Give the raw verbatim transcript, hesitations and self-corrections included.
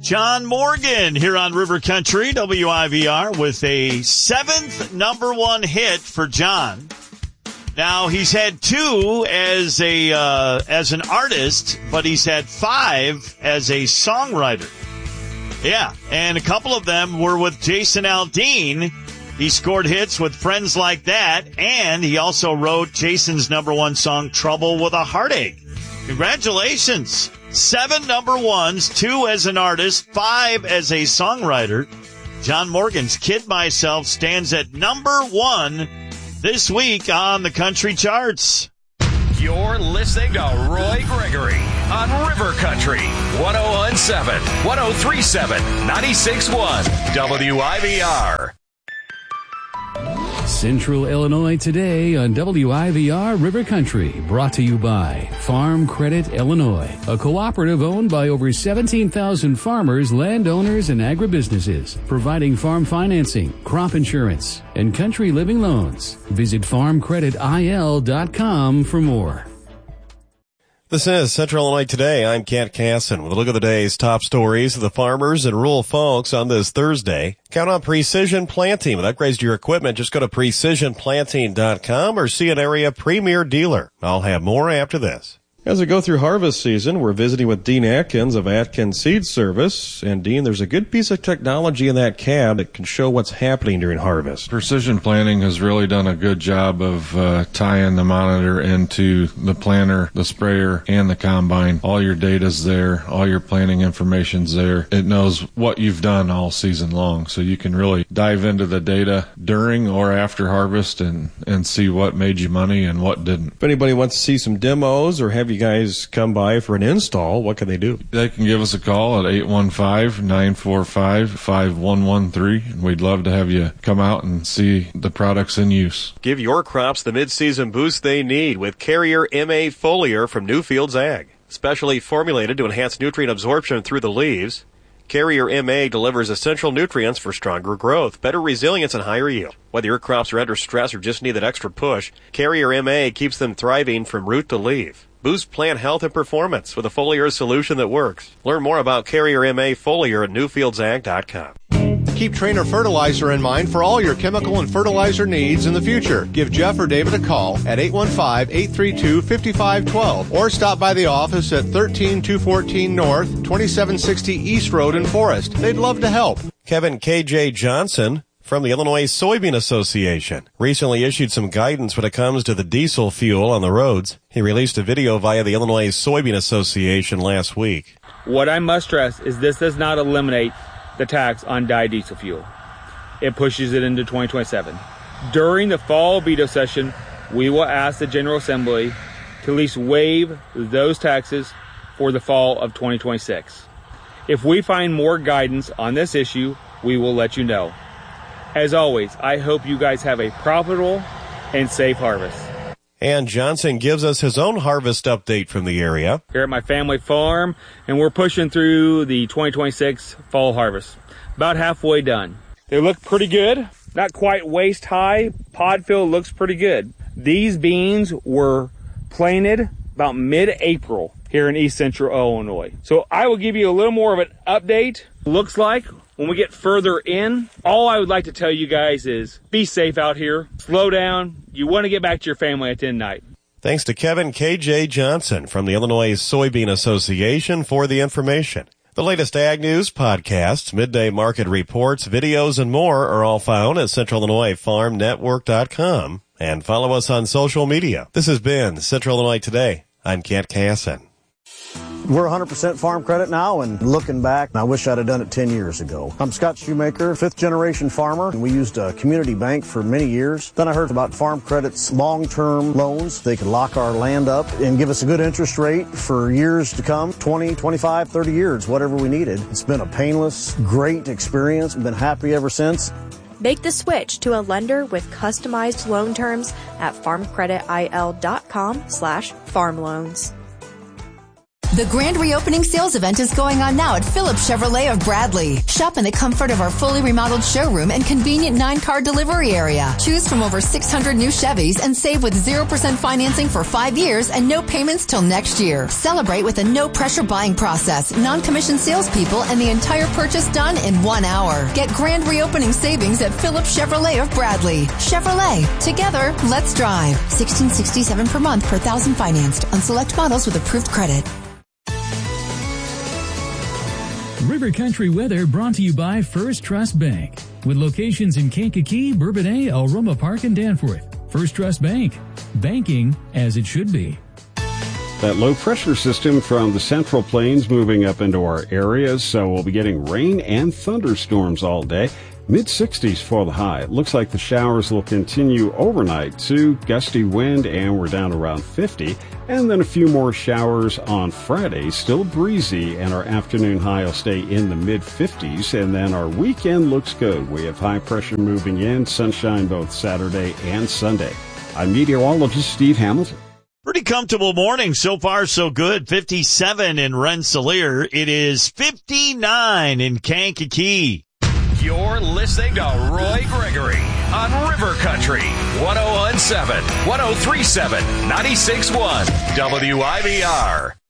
John Morgan here on River Country, W I V R, with a seventh number one hit for John. Now, he's had two as a uh, as an artist, but he's had five as a songwriter. Yeah, and a couple of them were with Jason Aldean. He scored hits with Friends Like That, and he also wrote Jason's number one song, Trouble with a Heartache. Congratulations. Seven number ones, two as an artist, five as a songwriter. John Morgan's Kid Myself stands at number one this week on the country charts. You're listening to Roy Gregory on River Country, one oh one point seven, one oh three point seven, ninety-six point one, W I V R. Central Illinois Today on W I V R River Country, brought to you by Farm Credit Illinois, a cooperative owned by over seventeen thousand farmers, landowners, and agribusinesses, providing farm financing, crop insurance, and country living loans. Visit farm credit I L dot com for more. This is Central Illinois Today. I'm Kent Casson with a look at the day's top stories of the farmers and rural folks on this Thursday. Count on Precision Planting. With upgrades to your equipment, just go to precision planting dot com or see an area premier dealer. I'll have more after this. As we go through harvest season, we're visiting with Dean Atkins of Atkins Seed Service. And Dean, there's a good piece of technology in that cab that can show what's happening during harvest. Precision Planting has really done a good job of uh, tying the monitor into the planter, the sprayer, and the combine. All your data's there. All your planting information's there. It knows what you've done all season long. So you can really dive into the data during or after harvest and, and see what made you money and what didn't. If anybody wants to see some demos or have you guys come by for an install, what can they do? They can give us a call at eight one five, nine four five, five one one three, and we'd love to have you come out and see the products in use. Give your crops the mid-season boost they need with Carrier M A Foliar from Newfields Ag. Specially formulated to enhance nutrient absorption through the leaves, Carrier M A delivers essential nutrients for stronger growth, better resilience, and higher yield. Whether your crops are under stress or just need that extra push, Carrier M A keeps them thriving from root to leaf. Boost plant health and performance with a foliar solution that works. Learn more about Carrier M A Foliar at newfields ag dot com. Keep Trainer Fertilizer in mind for all your chemical and fertilizer needs in the future. Give Jeff or David a call at eight one five, eight three two, five five one two or stop by the office at thirteen two fourteen North, twenty-seven sixty East Road in Forest. They'd love to help. Kevin K J Johnson from the Illinois Soybean Association recently issued some guidance when it comes to the diesel fuel on the roads. He released a video via the Illinois Soybean Association last week. What I must stress is this does not eliminate the tax on dyed diesel fuel. It pushes it into twenty twenty-seven. During the fall veto session, we will ask the General Assembly to at least waive those taxes for the fall of twenty twenty-six. If we find more guidance on this issue, we will let you know. As always, I hope you guys have a profitable and safe harvest. And Johnson gives us his own harvest update from the area. Here at my family farm, and we're pushing through the twenty twenty-six fall harvest. About halfway done. They look pretty good. Not quite waist high. Pod fill looks pretty good. These beans were planted about mid-April here in East Central Illinois. So I will give you a little more of an update. Looks like when we get further in, all I would like to tell you guys is be safe out here. Slow down. You want to get back to your family at the end of the night. Thanks to Kevin K J Johnson from the Illinois Soybean Association for the information. The latest ag news, podcasts, midday market reports, videos, and more are all found at central illinois farm network dot com. And follow us on social media. This has been Central Illinois Today. I'm Kent Casson. We're one hundred percent farm credit now, and looking back, I wish I'd have done it ten years ago. I'm Scott Shoemaker, fifth generation farmer, and we used a community bank for many years. Then I heard about Farm Credit's long-term loans. They could lock our land up and give us a good interest rate for years to come, twenty, twenty-five, thirty years, whatever we needed. It's been a painless, great experience. I've been happy ever since. Make the switch to a lender with customized loan terms at farm credit I L dot com slash farm loans. The grand reopening sales event is going on now at Phillips Chevrolet of Bradley. Shop in the comfort of our fully remodeled showroom and convenient nine-car delivery area. Choose from over six hundred new Chevys and save with zero percent financing for five years and no payments till next year. Celebrate with a no-pressure buying process, non-commissioned salespeople, and the entire purchase done in one hour. Get grand reopening savings at Phillips Chevrolet of Bradley. Chevrolet. Together, let's drive. sixteen sixty-seven per month per thousand financed on select models with approved credit. River Country weather brought to you by First Trust Bank. With locations in Kankakee, Bourbonnais, Alroma Park, and Danforth. First Trust Bank. Banking as it should be. That low pressure system from the Central Plains moving up into our areas, so we'll be getting rain and thunderstorms all day. mid sixties for the high. It looks like the showers will continue overnight to gusty wind, and we're down around fifty. And then a few more showers on Friday, still breezy, and our afternoon high will stay in the mid fifties. And then our weekend looks good. We have high pressure moving in, sunshine both Saturday and Sunday. I'm meteorologist Steve Hamilton. Pretty comfortable morning. So far, so good. fifty-seven in Rensselaer. It is fifty-nine in Kankakee. You're listening to Roy Gregory on River Country, one oh one point seven, one oh three point seven, ninety-six point one, W I V R.